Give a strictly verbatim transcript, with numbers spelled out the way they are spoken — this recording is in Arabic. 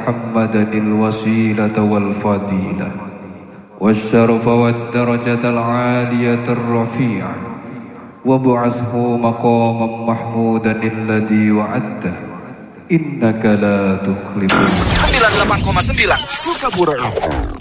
محمدا الوسيلة والفضيلة والشرف والدرجة العالية الرفيعة وابعثه مقاما محمودا الذي وعدته إنك لا تخلف. sembilan puluh delapan koma sembilan Sukabura.